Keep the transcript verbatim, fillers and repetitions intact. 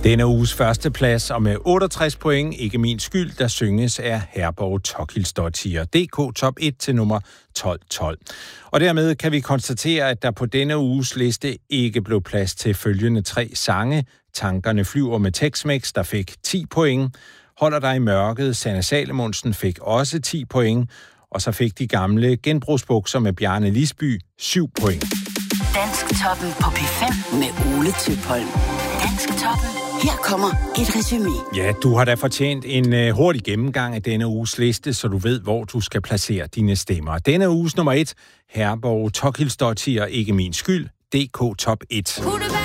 Denne uges første plads, og med otteogtres point, ikke min skyld, der synges af Herborg Tokilsdottir. D K top et til nummer tolv tolv. Og dermed kan vi konstatere, at der på denne uges liste ikke blev plads til følgende tre sange. Tankerne flyver med Tex-Mex, der fik ti point. Holder dig i mørket, Sanne Salomonsen fik også ti point. Og så fik de gamle genbrugsbukser med Bjarne Lisby syv point. Dansktoppen på P fem med Ole Tøpholm. Dansktoppen. Her kommer et resumé. Ja, du har da fortjent en uh, hurtig gennemgang af denne uges liste, så du ved, hvor du skal placere dine stemmer. Denne uges nummer et, Herborg Tokilsdottir, ikke min skyld, D K top et.